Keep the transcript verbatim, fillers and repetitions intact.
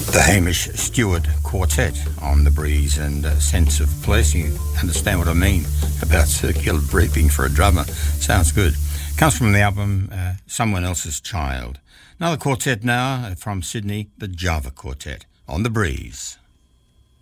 The Hamish Stewart Quartet on The Breeze, and a sense of place. You understand what I mean about circular breathing for a drummer. Sounds good. Comes from the album uh, Someone Else's Child. Another quartet now from Sydney, the Java Quartet on The Breeze.